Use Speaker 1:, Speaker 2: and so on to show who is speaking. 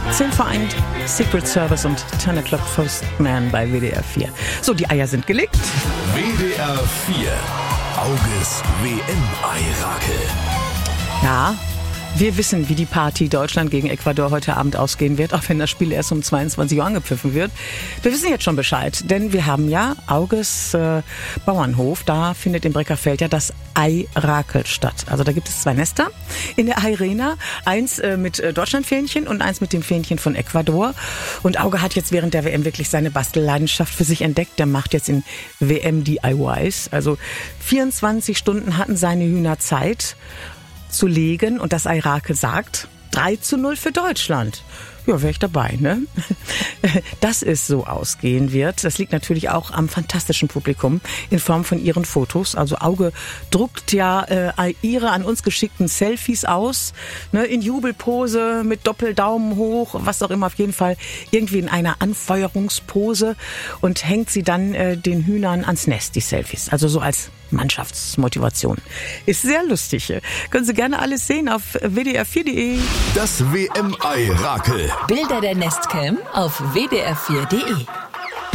Speaker 1: 10 vor 1, Secret Service und 10 O'Clock Postman bei WDR 4. So, die Eier sind gelegt.
Speaker 2: WDR 4, Auges WM-Ei-Rakel.
Speaker 1: Ja, wir wissen, wie die Party Deutschland gegen Ecuador heute Abend ausgehen wird, auch wenn das Spiel erst um 22 Uhr angepfiffen wird. Wir wissen jetzt schon Bescheid, denn wir haben ja Auges Bauernhof, da findet im Breckerfeld ja das Ei-Rakel statt. Also da gibt es 2 Nester in der Arena, eins mit Deutschlandfähnchen und eins mit dem Fähnchen von Ecuador. Und Auge hat jetzt während der WM wirklich seine Bastelleidenschaft für sich entdeckt. Der macht jetzt in WM-DIYs. Also 24 Stunden hatten seine Hühner Zeit zu legen und das Ei-Rakel sagt 3:0 für Deutschland. Ja, wäre ich dabei, ne? Dass es so ausgehen wird, das liegt natürlich auch am fantastischen Publikum in Form von ihren Fotos. Also Auge druckt ja ihre an uns geschickten Selfies aus, ne, in Jubelpose, mit Doppeldaumen hoch, was auch immer, auf jeden Fall irgendwie in einer Anfeuerungspose und hängt sie dann den Hühnern ans Nest, die Selfies. Also so als Mannschaftsmotivation. Ist sehr lustig. Können Sie gerne alles sehen auf wdr4.de.
Speaker 2: Das WM-Ei-Rakel.
Speaker 3: Bilder der Nestcam auf wdr4.de.